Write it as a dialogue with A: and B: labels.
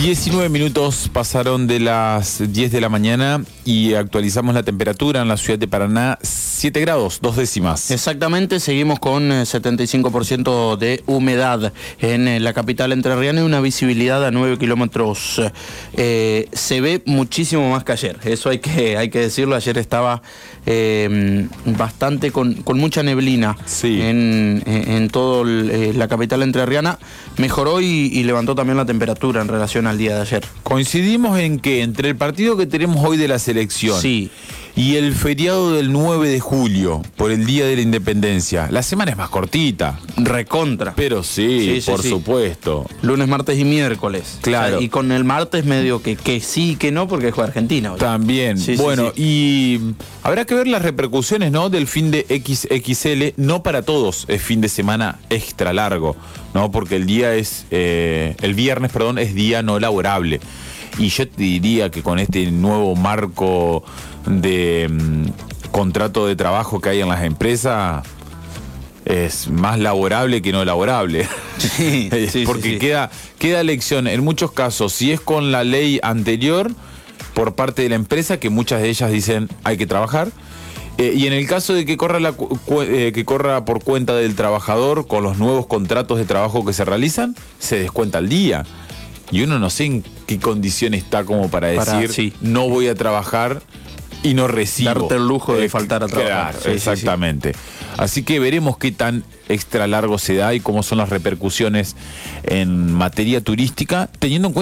A: 19 minutos pasaron de las 10 de la mañana y actualizamos la temperatura en la ciudad de Paraná, 7 grados, 2 décimas.
B: Exactamente, seguimos con 75% de humedad en la capital entrerriana y una visibilidad a 9 kilómetros. Se ve muchísimo más que ayer, eso hay que decirlo. Ayer estaba bastante con mucha neblina,
A: sí,
B: en toda la capital entrerriana. Mejoró y levantó también la temperatura en relación al día de ayer.
A: Coincidimos en que entre el partido que tenemos hoy de la selección,
B: sí,
A: y el feriado del 9 de julio, por el Día de la Independencia, la semana es más cortita.
B: Recontra.
A: Pero sí, por supuesto.
B: Lunes, martes y miércoles.
A: Claro.
B: O sea, y con el martes medio que sí, que no, porque juega Argentina hoy.
A: También.
B: Sí,
A: bueno,
B: sí.
A: Y habrá que ver las repercusiones, ¿no?, del fin de XXL. No para todos es fin de semana extra largo, ¿no? Porque el viernes, es día no laborable. Y yo te diría que con este nuevo marco de contrato de trabajo que hay en las empresas, es más laborable que no laborable.
B: Sí,
A: porque queda elección en muchos casos, si es con la ley anterior por parte de la empresa, que muchas de ellas dicen hay que trabajar, y en el caso de que corra por cuenta del trabajador, con los nuevos contratos de trabajo que se realizan, se descuenta el día. Y uno no sé en qué condición está como para decir no voy a trabajar y no recibo.
B: Darte el lujo de faltar a trabajar.
A: Claro, exactamente. Así que veremos qué tan extra largo se da y cómo son las repercusiones en materia turística, teniendo en cuenta